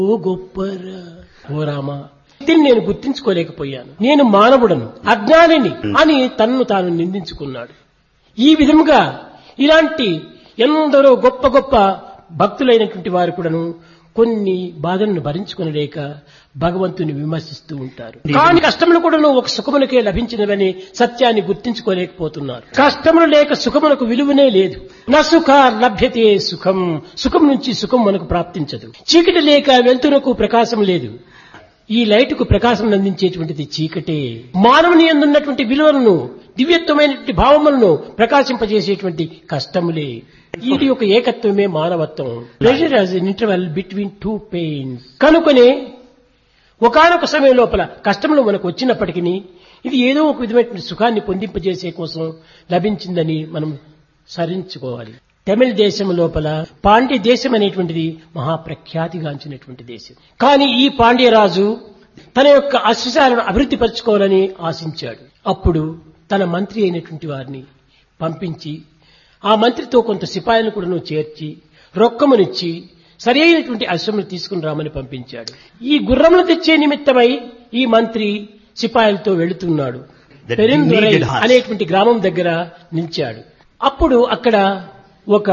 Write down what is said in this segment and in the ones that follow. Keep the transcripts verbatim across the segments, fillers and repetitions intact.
ఓ గొప్పరా ఓ రామా, దీన్ని నేను గుర్తించుకోలేకపోయాను, నేను మానవుడను, అజ్ఞానిని అని తన్ను తాను నిందించుకున్నాడు. ఈ విధముగా ఇలాంటి ఎందరో గొప్ప గొప్ప భక్తులైనటువంటి వారు కూడాను కొన్ని బాధలను భరించుకునలేక భగవంతుని విమర్శిస్తూ ఉంటారు. కాని కష్టములు కూడాను ఒక సుఖములకే లభించినవని సత్యాన్ని గుర్తించుకోలేకపోతున్నారు. కష్టములు లేక సుఖమునకు విలువనే లేదు. నా సుఖ లభ్యతే సుఖం, సుఖం నుంచి సుఖం మనకు ప్రాప్తించదు. చీకటి లేక వెలుతురుకు ప్రకాశం లేదు. ఈ లైటుకు ప్రకాశం అందించేటువంటిది చీకటే. మానవుని యందున్నటువంటి విలువలను, దివ్యత్వమైనటువంటి భావములను ప్రకాశింపజేసేటువంటి కష్టములే. ఇది ఒక ఏకత్వమే మానవత్వం. ప్రెషర్ యాజ్ ఎన్ ఇంటర్వెల్ బిట్వీన్ టూ పెయిన్స్. కనుకనే ఒకానొక సమయం లోపల కష్టములు మనకు వచ్చినప్పటికీ ఇది ఏదో ఒక విధమైనటువంటి సుఖాన్ని పొందింపజేసే కోసం లభించిందని మనం సరించుకోవాలి. తమిళ దేశం లోపల పాండ్య దేశం అనేటువంటిది మహాప్రఖ్యాతిగాంచినటువంటి దేశం. కానీ ఈ పాండ్యరాజు తన యొక్క అశ్వశాలను అభివృద్ధి పరచుకోవాలని ఆశించాడు. అప్పుడు తన మంత్రి అయినటువంటి వారిని పంపించి ఆ మంత్రితో కొంత సిపాయిలను కూడా చేర్చి రొక్కమునిచ్చి సరి అయినటువంటి అశ్వములు తీసుకుని రామని పంపించాడు. ఈ గుర్రములు తెచ్చే నిమిత్తమై ఈ మంత్రి సిపాయిలతో వెళుతున్నాడు. పెరిందురై అనేటువంటి గ్రామం దగ్గర నిలిచాడు. అప్పుడు అక్కడ ఒక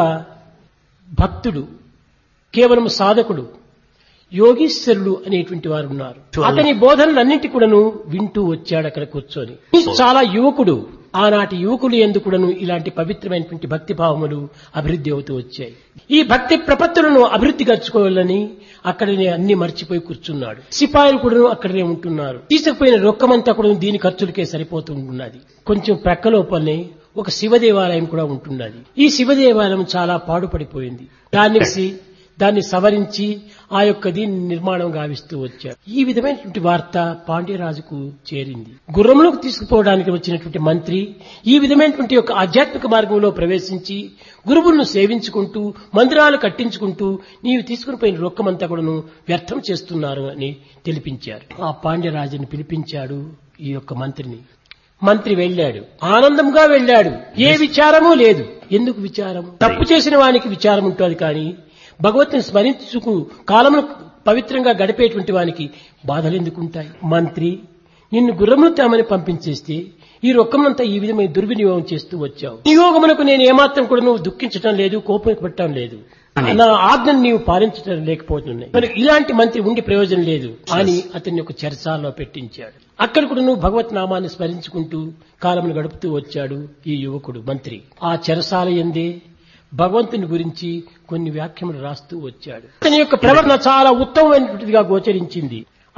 భక్తుడు, కేవలం సాధకుడు, యోగీశ్వరుడు అనేటువంటి వారు ఉన్నారు. అతని బోధనలన్నింటి కూడాను వింటూ వచ్చాడు అక్కడ కూర్చొని. చాలా యువకుడు. ఆనాటి యువకులు యందు కూడాను ఇలాంటి పవిత్రమైనటువంటి భక్తి భావములు అభివృద్ధి అవుతూ వచ్చాయి. ఈ భక్తి ప్రపత్తులను అభివృద్ధి గర్చుకోవాలని అక్కడనే అన్ని మర్చిపోయి కూర్చున్నాడు. సిపాయిలు కూడా అక్కడనే ఉంటున్నారు. తీసుకుపోయిన రొక్కమంతా కూడా దీని ఖర్చులకే సరిపోతూ ఉన్నది. కొంచెం ప్రక్క లోపలనే ఒక శివ దేవాలయం కూడా ఉంటున్నది. ఈ శివ దేవాలయం చాలా పాడుపడిపోయింది. దాన్ని దాన్ని సవరించి ఆ యొక్క దీన్ని నిర్మాణం గావిస్తూ వచ్చారు. ఈ విధమైనటువంటి వార్త పాండ్యరాజుకు చేరింది. గుర్రములకు తీసుకుపోవడానికి వచ్చినటువంటి మంత్రి ఈ విధమైనటువంటి యొక్క ఆధ్యాత్మిక మార్గంలో ప్రవేశించి గురువులను సేవించుకుంటూ మందిరాలు కట్టించుకుంటూ నీవు తీసుకుని పోయిన రొక్కమంతా కూడాను వ్యర్థం చేస్తున్నారు అని తెలిపించారు. ఆ పాండ్యరాజుని పిలిపించాడు ఈ యొక్క మంత్రిని. మంత్రి వెళ్ళాడు, ఆనందంగా వెళ్ళాడు. ఏ విచారమూ లేదు. ఎందుకు విచారం? తప్పు చేసిన వానికి విచారం ఉంటుంది, కానీ భగవంతుని స్మరించుకు కాలమును పవిత్రంగా గడిపేటువంటి వానికి బాధలు ఎందుకుంటాయి? మంత్రి, నిన్ను గుర్రములు తేమని పంపించేస్తే ఈ రొక్కమునంతా ఈ విధమైన దుర్వినియోగం చేస్తూ వచ్చావు. నియోగమునకు నేను ఏమాత్రం కూడా నువ్వు దుఃఖించటం లేదు, కోపం పెట్టడం లేదు. నా ఆజ్ఞను నీవు పాలించడం లేకపోతున్నాయి. మరి ఇలాంటి మంత్రి ఉండి ప్రయోజనం లేదు అని అతన్ని ఒక చెరసాలలో పెట్టించాడు. అక్కడ కూడా నువ్వు భగవత్ నామాన్ని స్మరించుకుంటూ కాలమును గడుపుతూ వచ్చాడు ఈ యువకుడు మంత్రి. ఆ చెరసాల యందే భగవంతుని గురించి కొన్ని వ్యాఖ్యలు రాస్తూ వచ్చాడు. అతని యొక్క ప్రవర్తన చాలా ఉత్తమమైనటువంటిదిగా గోచరించింది.